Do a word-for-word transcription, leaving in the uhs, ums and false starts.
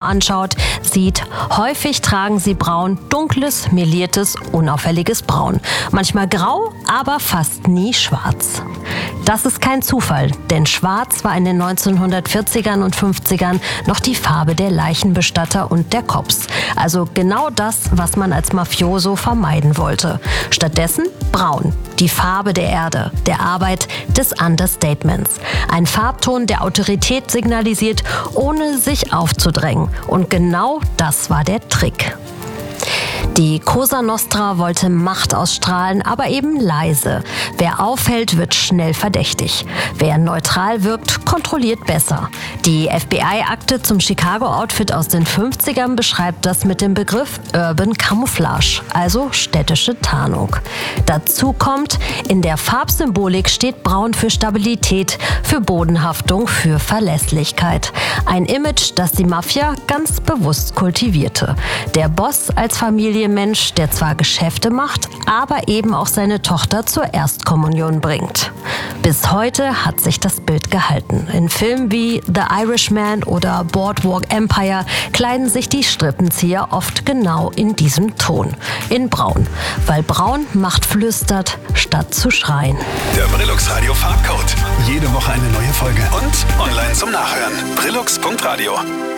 anschaut, sieht, häufig tragen sie braun, dunkles, meliertes, unauffälliges Braun. Manchmal grau, aber fast nie schwarz. Das ist kein Zufall, denn Schwarz war in den neunzehnhundertvierzigern und fünfzigern noch die Farbe der Leichenbestatter und der Cops. Also genau das, was man als Mafioso vermeiden wollte. Stattdessen braun, die Farbe der Erde, der Arbeit, des Understatements. Ein Farbton, der Autorität signalisiert, ohne sich aufzudrängen. Und genau das war der Trick. Die Cosa Nostra wollte Macht ausstrahlen, aber eben leise. Wer auffällt, wird schnell verdächtig. Wer neutral wirkt, kontrolliert besser. Die F B I-Akte zum Chicago-Outfit aus den fünfzigern beschreibt das mit dem Begriff Urban Camouflage, also städtische Tarnung. Dazu kommt, in der Farbsymbolik steht Braun für Stabilität, für Bodenhaftung, für Verlässlichkeit. Ein Image, das die Mafia ganz bewusst kultivierte. Der Boss als Familienmensch, der zwar Geschäfte macht, aber eben auch seine Tochter zur Erstkommunion bringt. Bis heute hat sich das Bild gehalten. In Filmen wie The Irishman oder Boardwalk Empire kleiden sich die Strippenzieher oft genau in diesem Ton, in Braun. Weil Braun Macht flüstert, statt zu schreien. Der Brillux Radio Farbcode. Jede Woche eine neue Folge und online zum Nachhören. brillux punkt radio.